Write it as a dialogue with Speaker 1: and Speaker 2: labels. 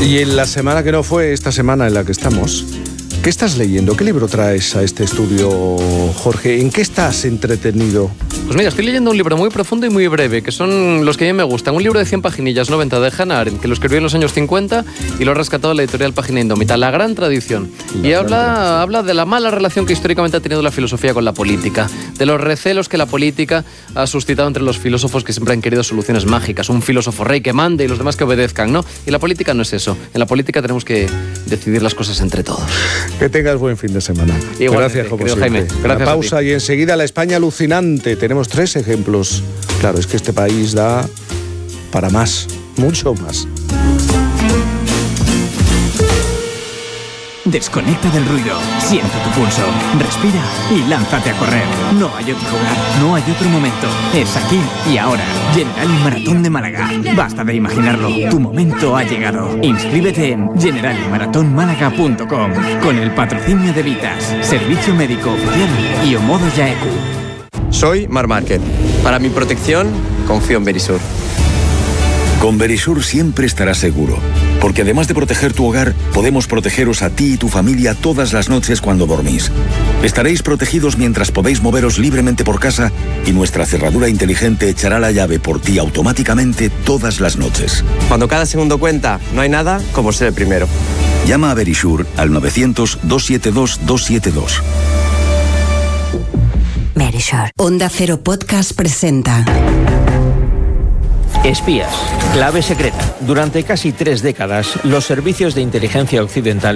Speaker 1: Y en la semana que no fue, esta semana en la que estamos, ¿qué estás leyendo? ¿Qué libro traes a este estudio, Jorge? ¿En qué estás entretenido?
Speaker 2: Pues mira, estoy leyendo un libro muy profundo y muy breve, que son los que a mí me gustan. Un libro de 100 paginillas, 90, de Hannah Arendt, que lo escribió en los años 50 y lo ha rescatado la editorial Página Indómita, La Gran Tradición. Y habla de la mala relación que históricamente ha tenido la filosofía con la política, de los recelos que la política ha suscitado entre los filósofos que siempre han querido soluciones mágicas, un filósofo rey que mande y los demás que obedezcan, ¿no? Y la política no es eso. En la política tenemos que decidir las cosas entre todos.
Speaker 1: Que tengas buen fin de semana.
Speaker 2: Igualmente,
Speaker 1: gracias, como
Speaker 2: querido
Speaker 1: siempre.
Speaker 2: Jaime. Gracias.
Speaker 1: Una pausa y enseguida la España alucinante. Tenemos 3 ejemplos. Claro, es que este país da para más, mucho más.
Speaker 3: Desconecta del ruido, siente tu pulso, respira y lánzate a correr. No hay otro lugar, no hay otro momento. Es aquí y ahora. Generali Maratón de Málaga. Basta de imaginarlo, tu momento ha llegado. Inscríbete en generaliMaratonmálaga.com con el patrocinio de Vitas, Servicio Médico Oficial y Omodo Yaeku.
Speaker 4: Soy Marc Márquez. Para mi protección, confío en Verisur.
Speaker 5: Con Verisur siempre estarás seguro, porque además de proteger tu hogar, podemos protegeros a ti y tu familia todas las noches cuando dormís. Estaréis protegidos mientras podéis moveros libremente por casa y nuestra cerradura inteligente echará la llave por ti automáticamente todas las noches.
Speaker 4: Cuando cada segundo cuenta, no hay nada como ser el primero.
Speaker 5: Llama a Verisur al 900-272-272.
Speaker 6: Verisur. Onda Cero Podcast presenta
Speaker 7: Espías, clave secreta. Durante casi 3 décadas, los servicios de inteligencia occidentales